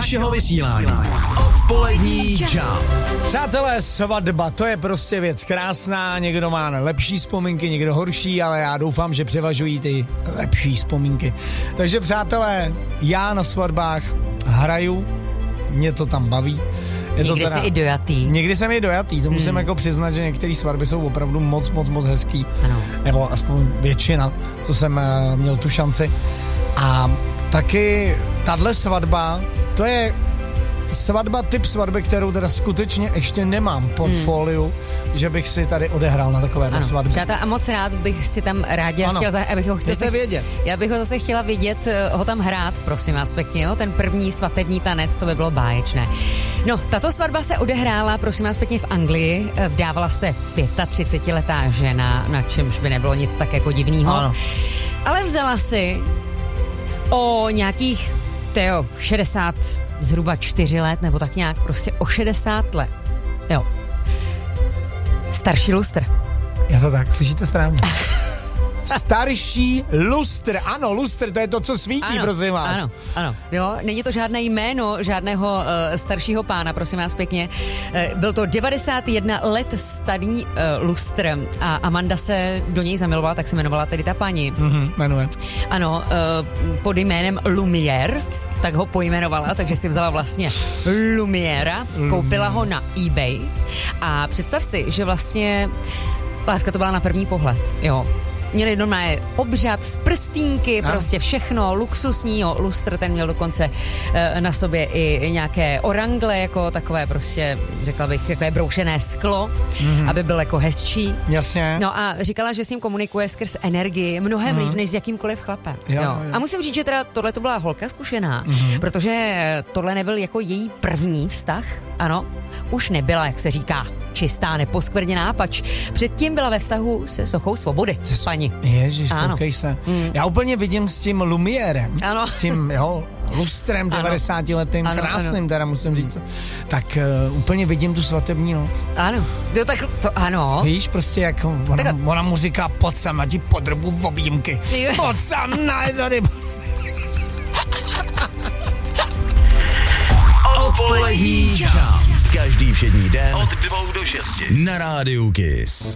našeho vysílání. Odpolední Jump. Přátelé, svatba, to je prostě věc krásná, někdo má lepší vzpomínky, někdo horší, ale já doufám, že převažují ty lepší vzpomínky. Takže přátelé, já na svatbách hraju, mě to tam baví. Někdy jsi i dojatý. Někdy jsem i dojatý, to musím jako přiznat, že některé svatby jsou opravdu moc hezký. Ano. Nebo aspoň většina, co jsem měl tu šanci. A taky tahle svatba, to je typ svatby, kterou teda skutečně ještě nemám v portfoliu, že bych si tady odehrál na takovéhle svatbě. Přátelé, a moc rád bych si tam rád chtěl vědět. Já bych ho zase chtěla vidět, ho tam hrát, prosím vás pěkně, jo? Ten první svatební tanec, to by bylo báječné. No, tato svatba se odehrála, prosím vás pěkně, v Anglii, vdávala se 35letá žena, na čemž by nebylo nic tak jako divného. Ale vzala si o nějakých 60 zhruba 4 let, nebo tak nějak, prostě o 60 let. Jo. Starší lustr. Je to tak, slyšíte správně. Starší lustr, ano, lustr, to je to, co svítí, prosím vás. Ano. Jo, není to žádné jméno žádného staršího pána, prosím vás pěkně. Byl to 91 let starý lustr a Amanda se do něj zamilovala, tak se jmenovala tedy ta paní. Jmenuje. Ano, pod jménem Lumière, tak ho pojmenovala, takže si vzala vlastně Lumiéra, koupila ho na eBay a představ si, že vlastně láska to byla na první pohled, jo. Měli normálně obřad z prstínky, prostě všechno luxusního. Lustr, ten měl dokonce na sobě i nějaké orangle, jako takové prostě, řekla bych, takové broušené sklo, aby byl jako hezčí. Jasně. No a říkala, že s ním komunikuje skrz energii mnohem líp než s jakýmkoliv chlapem. Jo. A musím říct, že teda tohle to byla holka zkušená, protože tohle nebyl jako její první vztah, ano, už nebyla, jak se říká, čistá, neposkvrněná, pač předtím byla ve vztahu se sochou svobody. Paní. Ježiš, koukej se. Já úplně vidím s tím Lumiérem, s tím lustrem 90letým, krásným teda musím říct. Tak úplně vidím tu svatební noc. Ano. Jo, tak to ano. Víš, prostě jak ona mu říká, pojď sem, a ti podrbu v objímky. Pojď sem, ne, tady. Odpolední Jump. Každý všední den od 2 do 6 na rádiu Kiss.